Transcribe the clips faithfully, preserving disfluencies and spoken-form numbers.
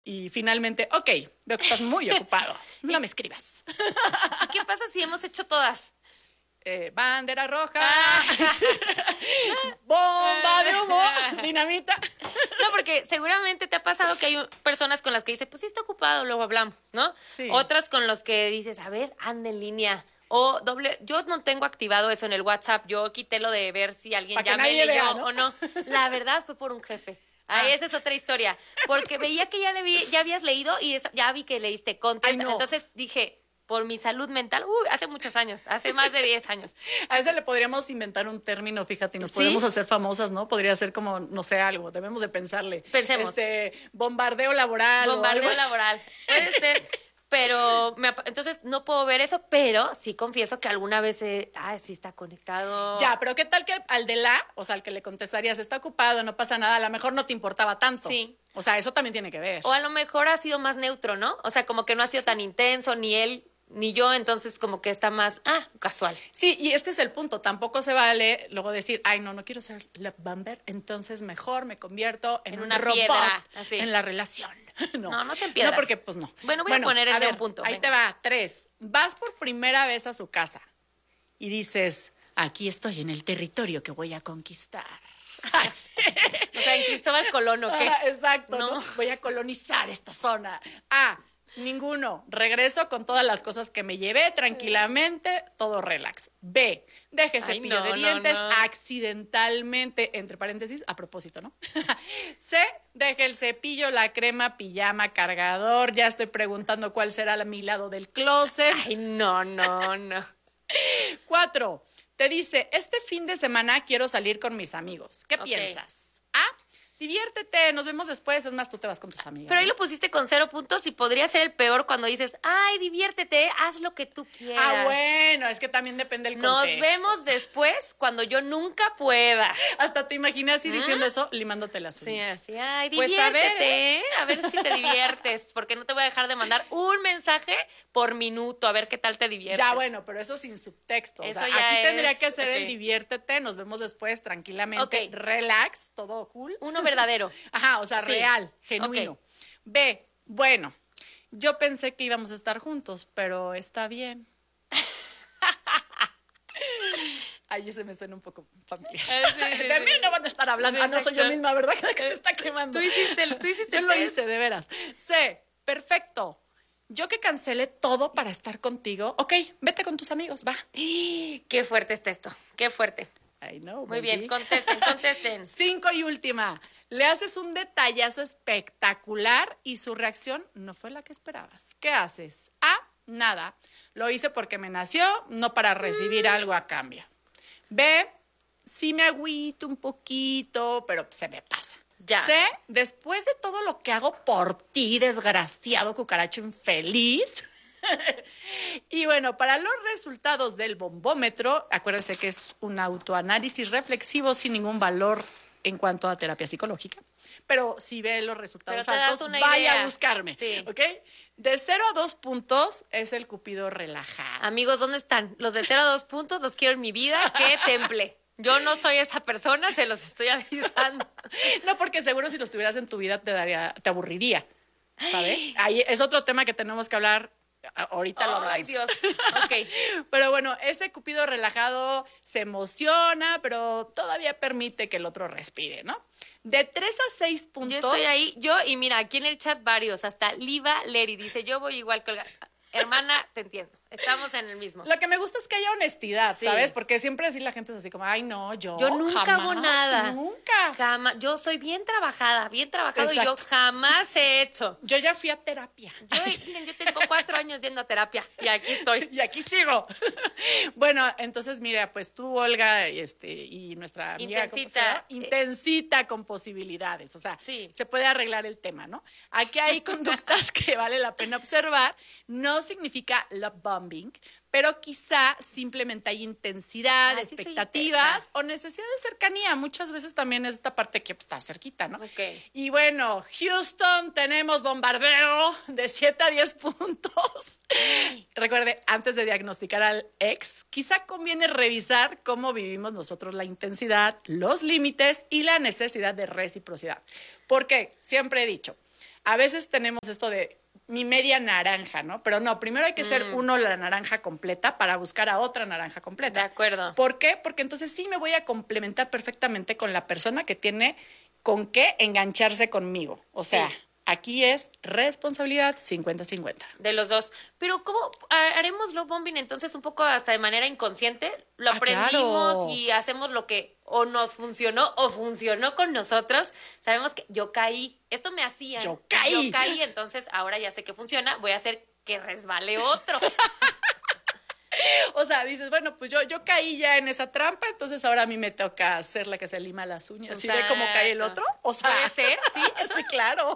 Y finalmente, ok, veo que estás muy ocupado. No me escribas. ¿Y qué pasa si hemos hecho todas? Eh, bandera roja, Ah. bomba de humo, dinamita. No, porque seguramente te ha pasado que hay un- personas con las que dices, pues sí está ocupado, luego hablamos, ¿no? Sí. Otras con los que dices, a ver, anda en línea. O doble, yo no tengo activado eso en el WhatsApp, yo quité lo de ver si alguien Pa' que ya me nadie leyó vea, ¿no? o no. La verdad fue por un jefe. Ahí Ah. esa es otra historia. Porque veía que ya le vi, ya habías leído y esa- ya vi que leíste contesta. Ay, no. Entonces dije, por mi salud mental, uy, hace muchos años, hace más de diez años. A ese le podríamos inventar un término, fíjate, y nos ¿Sí? podemos hacer famosas, ¿no? Podría ser como, no sé, algo, debemos de pensarle. Pensemos. Este, bombardeo laboral o algo Bombardeo así. laboral. Puede ser. Pero, me, ap- entonces no puedo ver eso, pero sí confieso que alguna vez, eh, ah, sí está conectado. Ya, pero ¿qué tal que al de la, o sea, al que le contestarías, está ocupado, no pasa nada, a lo mejor no te importaba tanto? Sí. O sea, eso también tiene que ver. O a lo mejor ha sido más neutro, ¿no? O sea, como que no ha sido tan intenso, ni él, ni yo, entonces como que está más, ah, casual. Sí, y este es el punto. Tampoco se vale luego decir, ay, no, no quiero ser love bomber, entonces mejor me convierto en, En un una robot piedra, así. en la relación. No, No, no sean piedras. No, porque pues no. Bueno, voy a poner el de un punto, Ahí venga. te va, tres. Vas por primera vez a su casa y dices, aquí estoy en el territorio que voy a conquistar. Ay, sí. O sea, en Cristóbal Colón, ¿o qué? Ah, exacto, No. ¿no? Voy a colonizar esta zona. Ah, ninguno. Regreso con todas las cosas que me llevé tranquilamente, todo relax. B, deje Ay, cepillo no, de no, dientes no. accidentalmente, entre paréntesis, a propósito, ¿no? C, deje el cepillo, la crema, pijama, cargador. Ya estoy preguntando cuál será la- mi lado del closet. Ay, no, no, no. Cuatro, te dice, este fin de semana quiero salir con mis amigos. ¿Qué Ok. piensas? A, diviértete, nos vemos después. Es más, tú te vas con tus amigas. Pero ahí ¿no? lo pusiste con cero puntos y podría ser el peor cuando dices, ay, diviértete, haz lo que tú quieras. Ah, bueno, es que también depende del Nos contexto. vemos después cuando yo nunca pueda. Hasta te imaginas así diciendo eso, limándote las Sí, uñas. así, ay, Pues a ver, diviértete, ¿eh? a ver si te diviertes, porque no te voy a dejar de mandar un mensaje por minuto, a ver qué tal te diviertes. Ya, bueno, pero eso sin subtexto. Eso o sea, ya aquí tendría es- que ser el ok. diviértete, nos vemos después tranquilamente, Ok. relax, todo cool. Uno verdadero. Ajá, o sea, Sí. real, genuino. Ok. B, bueno, yo pensé que íbamos a estar juntos, pero está bien. Ahí se me suena un poco familiar. Eh, sí, sí, de sí. mí no van a estar hablando. Sí, ah, no soy yo exacto. misma, ¿verdad? Que se está quemando. Tú hiciste el- tú hiciste Yo el lo test. hice, de veras. C, perfecto. Yo que cancelé todo para estar contigo. Ok, vete con tus amigos, va. Qué fuerte está esto, qué fuerte. I know, Muy baby. bien, contesten, contesten. Cinco y última. Le haces un detallazo espectacular y su reacción no fue la que esperabas. ¿Qué haces? A, nada. Lo hice porque me nació, no para recibir algo a cambio. B, sí me agüito un poquito, pero se me pasa. Ya. C, después de todo lo que hago por ti, desgraciado cucaracho infeliz. Y bueno, para los resultados del bombómetro, acuérdense que es un autoanálisis reflexivo sin ningún valor en cuanto a terapia psicológica. Pero si ve los resultados Pero te das altos, una vaya idea. a buscarme. Sí. ¿Ok? De cero a dos puntos es el cupido relajado. Amigos, ¿dónde están? Los de cero a dos puntos los quiero en mi vida, qué temple. Yo no soy esa persona, se los estoy avisando. No, porque seguro si los tuvieras en tu vida te daría, te aburriría. ¿Sabes? Ahí es otro tema que tenemos que hablar. a- Ahorita lo hablamos. Ay, Dios. Ok. Pero bueno, ese cupido relajado se emociona, pero todavía permite que el otro respire, ¿no? De tres a seis puntos. Yo estoy ahí, yo, y mira, aquí en el chat varios, hasta Liva Leri dice, yo voy igual que Olga. Hermana, te entiendo. Estamos en el mismo. Lo que me gusta es que haya honestidad, Sí. ¿sabes? Porque siempre así la gente es así como, ay, no, yo. Yo nunca jamás, hago nada. Nunca. Jamás. Yo soy bien trabajada, bien trabajado y yo Exacto. jamás he hecho. Yo ya fui a terapia. Yo, miren, yo tengo cuatro años yendo a terapia y aquí estoy. Y aquí sigo. Bueno, entonces, mira, pues tú, Olga, y este, y nuestra amiga, ¿cómo se Intensita. llama? Intensita con posibilidades. O sea, Sí. se puede arreglar el tema, ¿no? Aquí hay conductas que vale la pena observar. No significa love bombing, pero quizá simplemente hay intensidad, Ah, sí soy expectativas intensa. o necesidad de cercanía. Muchas veces también es esta parte que pues, está cerquita, ¿no? Ok. Y bueno, Houston, tenemos bombardeo de siete a diez puntos. Recuerde, antes de diagnosticar al ex, quizá conviene revisar cómo vivimos nosotros la intensidad, los límites y la necesidad de reciprocidad. Porque siempre he dicho, a veces tenemos esto de mi media naranja, ¿no? Pero no, primero hay que ser Mm. uno la naranja completa para buscar a otra naranja De completa. acuerdo. ¿Por qué? Porque entonces sí me voy a complementar perfectamente con la persona que tiene con qué engancharse conmigo. O sea, Sí. aquí es responsabilidad cincuenta cincuenta. De los dos. Pero ¿cómo ha- haremos love bombing entonces un poco hasta de manera inconsciente? Lo Ah, aprendimos claro. y hacemos lo que o nos funcionó o funcionó con nosotros. Sabemos que yo caí, esto me hacía. Yo caí. Yo caí, entonces ahora ya sé que funciona, voy a hacer que resbale otro. O sea, dices, bueno, pues yo, yo caí ya en esa trampa, entonces ahora a mí me toca ser la que se lima las uñas. ¿Sí ve cómo cae el Exacto. otro? O sea, Puede ser, sí, eso. sí, claro.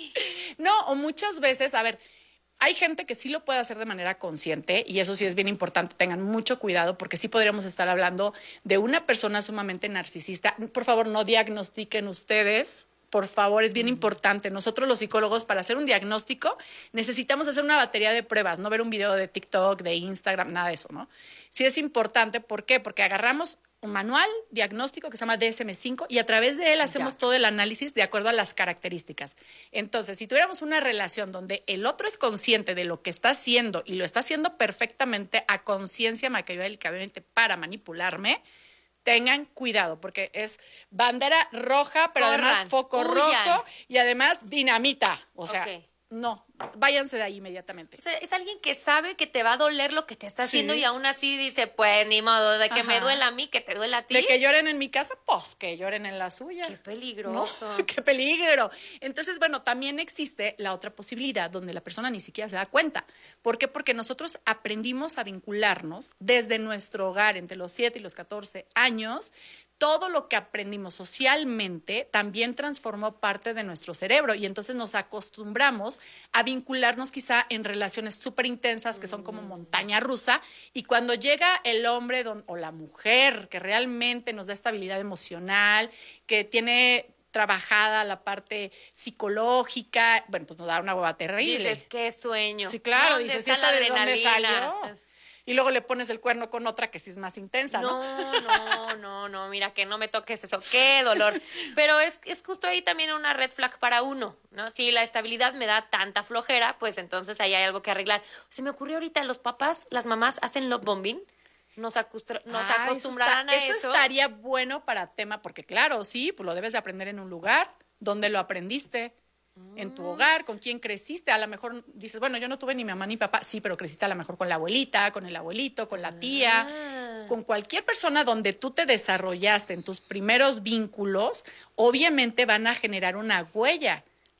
No, o muchas veces, a ver, hay gente que sí lo puede hacer de manera consciente y eso sí es bien importante, tengan mucho cuidado porque sí podríamos estar hablando de una persona sumamente narcisista. Por favor, no diagnostiquen ustedes. Por favor, es bien importante. Nosotros los psicólogos, para hacer un diagnóstico, necesitamos hacer una batería de pruebas, no ver un video de TikTok, de Instagram, nada de eso, ¿no? Sí es importante, ¿por qué? Porque agarramos un manual diagnóstico que se llama D S M cinco y a través de él hacemos Ya. todo el análisis de acuerdo a las características. Entonces, si tuviéramos una relación donde el otro es consciente de lo que está haciendo y lo está haciendo perfectamente a conciencia maquiavélicamente para manipularme, tengan cuidado porque es bandera roja, pero Corran, además foco huyan. rojo y además dinamita. O sea, Ok. no, váyanse de ahí inmediatamente. O sea, es alguien que sabe que te va a doler lo que te está haciendo Sí. y aún así dice, pues ni modo, de que me Ajá. duela a mí, que te duela a ti. De que lloren en mi casa, pues que lloren en la suya. Qué ¿No? peligroso. ¡Qué peligro! Entonces, bueno, también existe la otra posibilidad donde la persona ni siquiera se da cuenta. ¿Por qué? Porque nosotros aprendimos a vincularnos desde nuestro hogar entre los siete y los catorce años. Todo lo que aprendimos socialmente también transformó parte de nuestro cerebro y entonces nos acostumbramos a vincularnos quizá en relaciones súper intensas que son como montaña rusa y cuando llega el hombre don- o la mujer que realmente nos da estabilidad emocional, que tiene trabajada la parte psicológica, bueno, pues nos da una hueva terrible. Dices, qué sueño. Sí, claro, ¿Dónde dices, ¿y está esta la de dónde adrenalina? salió? Y luego le pones el cuerno con otra que sí es más intensa, ¿no? No, no, no, no, mira, que no me toques eso, qué dolor. Pero es, es justo ahí también una red flag para uno, ¿no? Si la estabilidad me da tanta flojera, pues entonces ahí hay algo que arreglar. Se me ocurrió ahorita, los papás, las mamás hacen love bombing, nos, acostra- nos Ah, acostumbrarán eso a está- eso. estaría bueno para tema, porque claro, sí, pues lo debes de aprender en un lugar donde lo aprendiste, en Mm. tu hogar, con quién creciste. A lo mejor dices, bueno, yo no tuve ni mamá ni papá, sí, pero creciste a lo mejor con la abuelita, con el abuelito, con la tía, Ah. con cualquier persona donde tú te desarrollaste en tus primeros vínculos, obviamente van a generar una huella.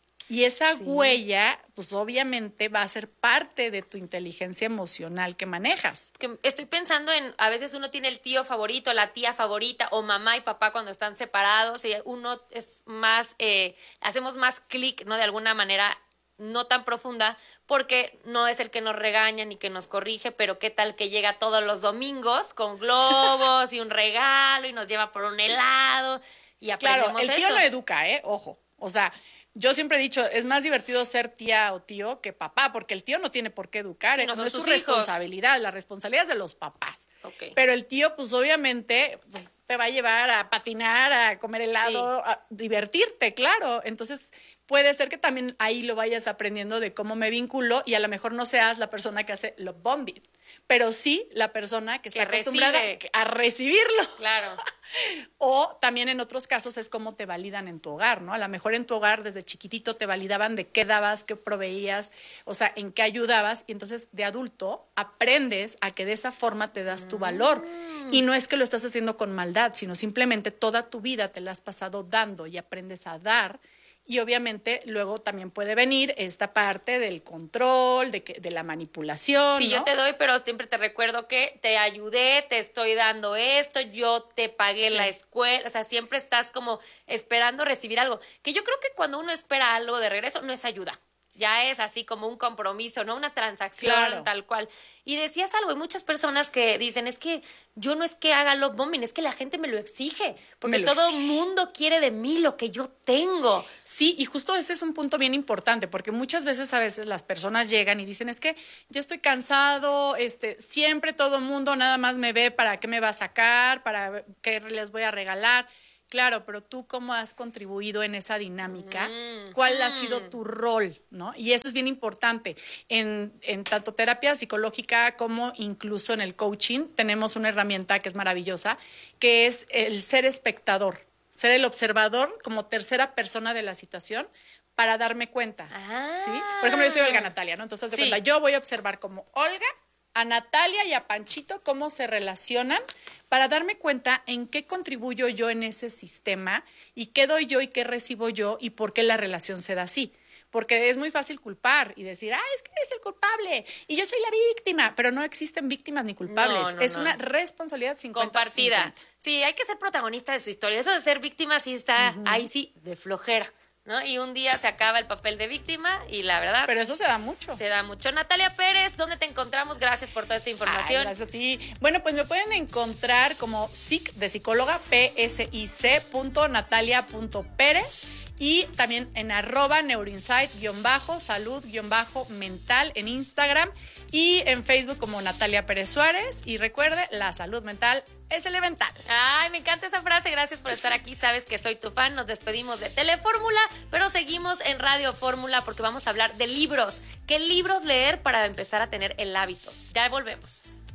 Y esa Sí. huella, pues obviamente va a ser parte de tu inteligencia emocional que manejas. Que estoy pensando en, a veces uno tiene el tío favorito, la tía favorita, o mamá y papá cuando están separados, y uno es más, eh, hacemos más clic, ¿no? De alguna manera no tan profunda, porque no es el que nos regaña ni que nos corrige, pero qué tal que llega todos los domingos con globos y un regalo y nos lleva por un helado y aprendemos Claro, el tío eso. no educa, ¿eh? Ojo. O sea, yo siempre he dicho, es más divertido ser tía o tío que papá, porque el tío no tiene por qué educar, Sí, ¿eh? no no, son es su sus hijos. responsabilidad, la responsabilidad es de los papás. Ok. Pero el tío, pues obviamente, pues te va a llevar a patinar, a comer helado, Sí. a divertirte, claro. Entonces, puede ser que también ahí lo vayas aprendiendo de cómo me vinculo y a lo mejor no seas la persona que hace love bombing, pero sí la persona que está Que acostumbrada recibe. a recibirlo. Claro. O también en otros casos es cómo te validan en tu hogar, ¿no? A lo mejor en tu hogar desde chiquitito te validaban de qué dabas, qué proveías, o sea, en qué ayudabas, y entonces de adulto aprendes a que de esa forma te das tu valor. Y no es que lo estás haciendo con maldad, sino simplemente toda tu vida te la has pasado dando y aprendes a dar. Y obviamente luego también puede venir esta parte del control, de, que, de la manipulación. Sí, ¿no? yo te doy, pero siempre te recuerdo que te ayudé, te estoy dando esto, yo te pagué Sí. la escuela, o sea, siempre estás como esperando recibir algo. Que yo creo que cuando uno espera algo de regreso, no es ayuda. Ya es así como un compromiso, ¿no? Una transacción Claro. tal cual. Y decías algo, hay muchas personas que dicen, es que yo no es que haga love bombing, es que la gente me lo exige, porque Me lo todo el exige. mundo quiere de mí lo que yo tengo. Sí, y justo ese es un punto bien importante, porque muchas veces a veces las personas llegan y dicen, es que yo estoy cansado, este, siempre todo el mundo nada más me ve para qué me va a sacar, para qué les voy a regalar. Claro, pero tú cómo has contribuido en esa dinámica, Mm, cuál ha mm. sido tu rol, ¿no? Y eso es bien importante. En, en tanto terapia psicológica como incluso en el coaching, tenemos una herramienta que es maravillosa, que es el ser espectador, ser el observador como tercera persona de la situación para darme cuenta, Ah. ¿sí? Por ejemplo, yo soy Olga Natalia, ¿no? Entonces, haz de Sí. cuenta, yo voy a observar como Olga, a Natalia y a Panchito cómo se relacionan para darme cuenta en qué contribuyo yo en ese sistema y qué doy yo y qué recibo yo y por qué la relación se da así. Porque es muy fácil culpar y decir, ah, es que eres el culpable y yo soy la víctima, pero no existen víctimas ni culpables. No, no, es no. una responsabilidad cincuenta Compartida. cincuenta. Sí, hay que ser protagonista de su historia. Eso de ser víctima sí está ahí sí de flojera, ¿no? Y un día se acaba el papel de víctima y la verdad Pero eso se da mucho. se da mucho. Natalia Pérez, ¿dónde te encontramos? Gracias por toda esta Ay, información. gracias a ti. Bueno, pues me pueden encontrar como psic de psicóloga, p s i c punto natalia punto pérez y también en arroba neuroinsight guión bajo salud guión bajo mental en Instagram y en Facebook como Natalia Pérez Suárez. Y recuerde, la salud mental es elemental. Ay, me encanta esa frase. Gracias por estar aquí. Sabes que soy tu fan. Nos despedimos de Telefórmula, pero seguimos en Radio Fórmula porque vamos a hablar de libros. ¿Qué libros leer para empezar a tener el hábito? Ya volvemos.